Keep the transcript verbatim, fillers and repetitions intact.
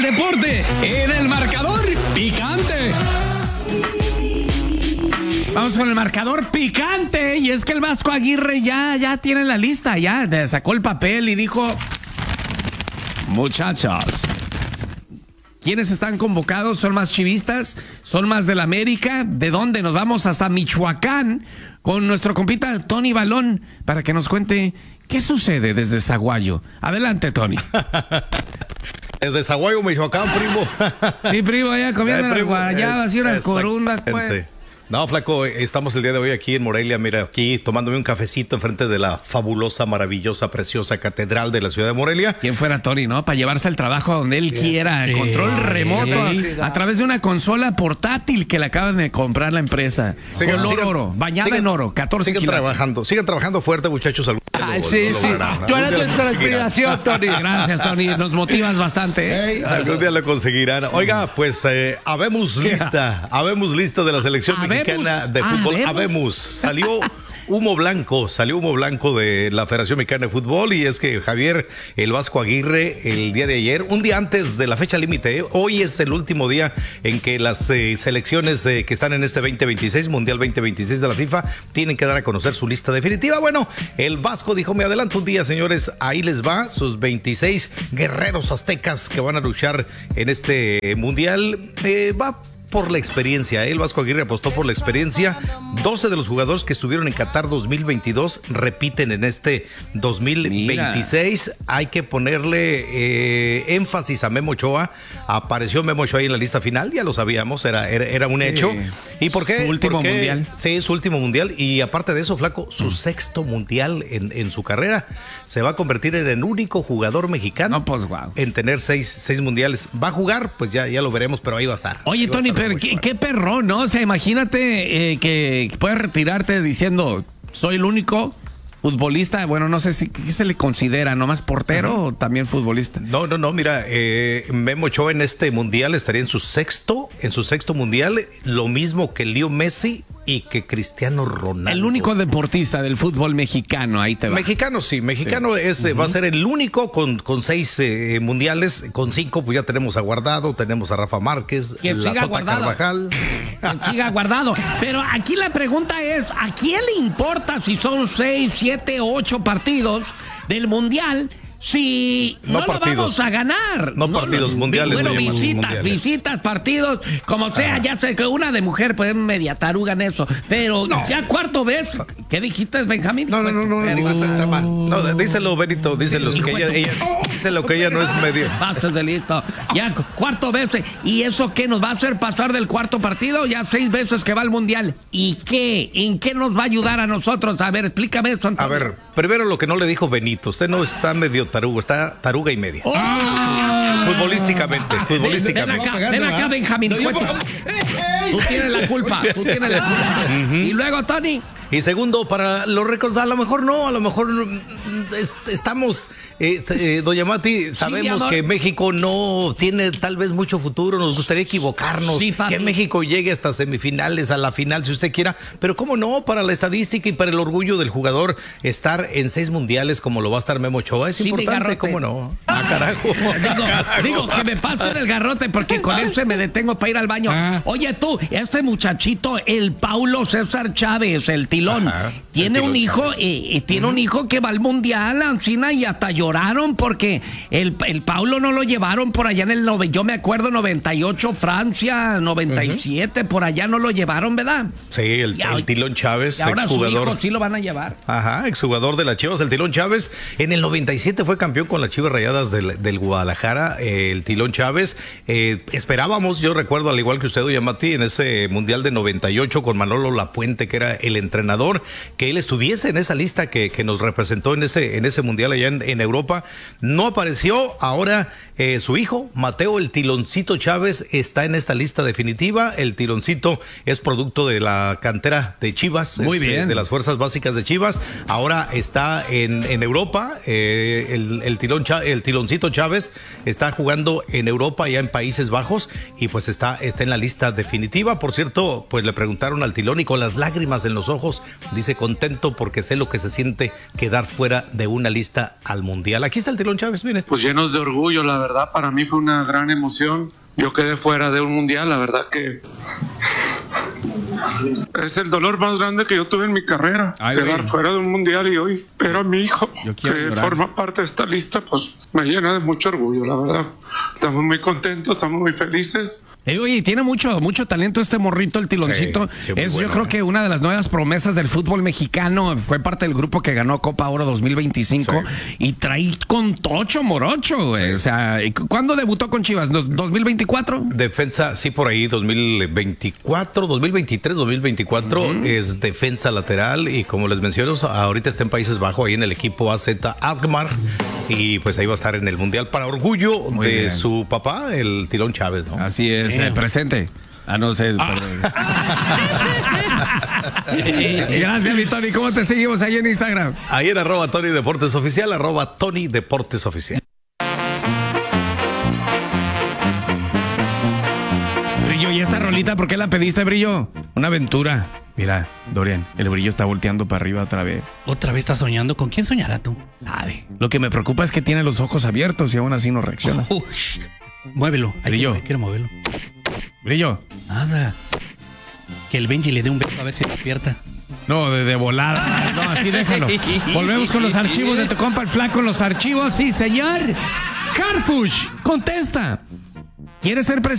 deporte en el marcador picante. Vamos con el marcador picante. Y es que el Vasco Aguirre ya, ya tiene la lista. Ya sacó el papel y dijo: muchachos, ¿quiénes están convocados? ¿Son más chivistas? ¿Son más del América? ¿De dónde? Nos vamos hasta Michoacán con nuestro compita Tony Balón para que nos cuente qué sucede desde Zaguayo. Adelante, Tony. Desde Zaguayo, Michoacán, primo. Sí, primo, allá comiendo Eh, las guayabas y unas corundas, pues. Exactamente. No, flaco, estamos el día de hoy aquí en Morelia, mira, aquí tomándome un cafecito enfrente de la fabulosa, maravillosa, preciosa catedral de la ciudad de Morelia. ¿Quién fuera Tony, no? Para llevarse el trabajo donde él quiera, Sí. control remoto, Sí. a, a través de una consola portátil que le acaban de comprar la empresa. Sigan- Color sigan- oro, bañada sigan- en oro, catorce Sigan kilos. trabajando, sigan trabajando fuerte, muchachos. Algún día Ay, lo- sí, lo sí. lograrán, ¿no? Tú eres Algún día lo nuestra conseguirán. inspiración, Tony. Gracias, Tony, nos motivas bastante, ¿eh? Algún día lo conseguirán. Oiga, pues eh, habemos lista, habemos lista de la selección Habemos. mexicana de fútbol. Habemos. Habemos. Salió humo blanco, salió humo blanco de la Federación Mexicana de Fútbol, y es que Javier el Vasco Aguirre el día de ayer, un día antes de la fecha límite, ¿eh? Hoy es el último día en que las eh, selecciones eh, que están en este veinte veintiséis, Mundial veinte veintiséis de la FIFA, tienen que dar a conocer su lista definitiva. Bueno, el Vasco dijo: me adelanto un día, señores, ahí les va sus veintiséis guerreros aztecas que van a luchar en este Mundial. Eh, va por la experiencia. El Vasco Aguirre apostó por la experiencia. doce de los jugadores que estuvieron en Qatar dos mil veintidós repiten en este dos mil veintiséis. Mira. Hay que ponerle eh, énfasis a Memo Ochoa. Apareció Memo Ochoa ahí en la lista final, ya lo sabíamos, era, era, era un hecho. ¿Y por qué? Su último Porque, mundial. Sí, su último mundial. Y aparte de eso, flaco, su mm. sexto mundial en, en su carrera. Se va a convertir en el único jugador mexicano no, pues, wow. en tener seis, seis mundiales. ¿Va a jugar? Pues ya, ya lo veremos, pero ahí va a estar. Oye, Tony, pero qué, qué perrón, ¿no? O sea, imagínate eh, que puedes retirarte diciendo: soy el único futbolista. Bueno, no sé si ¿qué se le considera, nomás portero uh-huh. o también futbolista. No, no, no, mira, eh, Memo Ochoa en este mundial estaría en su sexto, en su sexto mundial, lo mismo que Leo Messi y que Cristiano Ronaldo. El único deportista del fútbol mexicano, ahí te va. Mexicano, sí, mexicano sí. es, Uh-huh. va a ser el único con, con seis eh, mundiales, con cinco pues ya tenemos a Guardado, tenemos a Rafa Márquez, que la siga Tota Guardado. Carvajal. Que siga Guardado. Pero aquí la pregunta es: ¿a quién le importa si son seis, siete, ocho partidos del mundial? Si no, no lo vamos a ganar. No, no partidos no, mundiales. Bueno, visitas, mundiales. visitas, partidos, como sea, ah. ya sé que una de mujer puede media taruga en eso. Pero no. ya cuarto vez, ¿qué dijiste, Benjamín? No, no, no, no, no, no, no, no díselo, Benito, díselo, que ella, ella, díselo que ella no es medio. Pases de listo. Ya cuarto vez. ¿Y eso qué nos va a hacer pasar del cuarto partido? Ya seis veces que va al mundial. ¿Y qué? ¿En qué nos va a ayudar a nosotros? A ver, explícame eso, Antonio. A ver, primero lo que no le dijo Benito. Usted no está medio tarugo, está taruga y media. Oh. Futbolísticamente, futbolísticamente. Ven acá, ven acá, Benjamín. No, tú tienes la culpa, tú tienes la culpa. Uh-huh. Y luego, Tony. Y segundo, para los récords, a lo mejor no, a lo mejor es, estamos, eh, eh, doña Mati, sabemos sí, que México no tiene tal vez mucho futuro, nos gustaría equivocarnos, sí, que México llegue hasta semifinales, a la final, si usted quiera, pero cómo no, para la estadística y para el orgullo del jugador, estar en seis mundiales como lo va a estar Memo Ochoa, es sí, importante, cómo no. Ah, carajo. Digo, carajo. digo que me pasen el garrote porque con él se me detengo para ir al baño. Ah. Oye tú, este muchachito, el Paulo César Chávez, el tilón, Ajá, tiene un hijo, eh, tiene uh-huh. un hijo que va al mundial, Ancina, y hasta lloraron porque el, el Paulo no lo llevaron por allá en el nove, yo me acuerdo noventa y ocho Francia, noventa y siete, uh-huh. por allá no lo llevaron, ¿verdad? Sí, el, y, el Tilón Chávez, y ahora exjugador. Su hijo sí lo van a llevar. Ajá, exjugador de las Chivas, el Tilón Chávez. En el noventa y siete fue campeón con las Chivas Rayadas del, del Guadalajara, eh, el Tilón Chávez. Eh, esperábamos, yo recuerdo, al igual que usted, doña Mati, en ese mundial de noventa y ocho con Manolo Lapuente, que era el entrenador, que él estuviese en esa lista que, que nos representó en ese, en ese mundial allá en, en Europa. No apareció. Ahora eh, su hijo, Mateo el Tiloncito Chávez, está en esta lista definitiva. El Tiloncito es producto de la cantera de Chivas. Muy es, bien. Eh, de las fuerzas básicas de Chivas. Ahora está en, en Europa. Eh, el, el, tilón, el Tiloncito Chávez está jugando en Europa, ya en Países Bajos, y pues está, está en la lista definitiva. Por cierto, pues le preguntaron al Tilón y con las lágrimas en los ojos, dice, con contento porque sé lo que se siente quedar fuera de una lista al Mundial. Aquí está el Tilón Chávez, miren. Pues llenos de orgullo, la verdad, para mí fue una gran emoción. Yo quedé fuera de un Mundial, la verdad que es el dolor más grande que yo tuve en mi carrera. Ay, quedar güey. fuera de un Mundial y hoy, pero a mi hijo, que llorar. forma parte de esta lista, pues me llena de mucho orgullo, la verdad. Estamos muy contentos, estamos muy felices. Eh, oye, tiene mucho, mucho talento este morrito, el Tiloncito. Sí, sí, es bueno, yo creo eh. que una de las nuevas promesas del fútbol mexicano. Fue parte del grupo que ganó Copa Oro dos mil veinticinco sí. y trae con tocho morocho, güey. Sí. O sea, ¿cuándo debutó con Chivas? ¿dos mil veinticuatro? Defensa, sí, por ahí, dos mil veinticuatro, dos mil veintitrés, dos mil veinticuatro. Uh-huh. Es defensa lateral y como les menciono, ahorita está en Países Bajos, ahí en el equipo A Z Alkmaar. Y pues ahí va a estar en el Mundial para orgullo Muy de bien. su papá, el Tilón Chávez, ¿no? Así es. Eh, presente. Ah, no sé. Ah. Gracias, mi Tony. ¿Cómo te seguimos ahí en Instagram? Ahí en arroba Tony Deportes Oficial, arroba Tony Deportes Oficial. Brillo, ¿y esta rolita por qué la pediste, Brillo? Una aventura. Mira, Dorian, el Brillo está volteando para arriba otra vez. ¿Otra vez estás soñando? ¿Con quién soñará tú? Sabe. Lo que me preocupa es que tiene los ojos abiertos y aún así no reacciona. Uy, muévelo. Brillo. Quiero moverlo. Brillo. Nada. Que el Benji le dé un beso a ver si despierta. No, de, de volada. No, así déjalo. Volvemos con los archivos de tu compa el Flaco. Los archivos, sí, señor. Harfush, contesta. ¿Quieres ser presidente?